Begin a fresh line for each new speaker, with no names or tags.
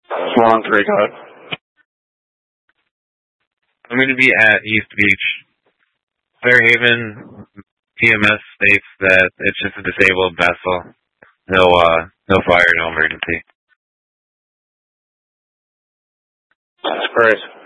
Swan 3 code.
I'm going to be at East Beach. Fairhaven PMS states that it's just a disabled vessel. No fire, no emergency.
That's great.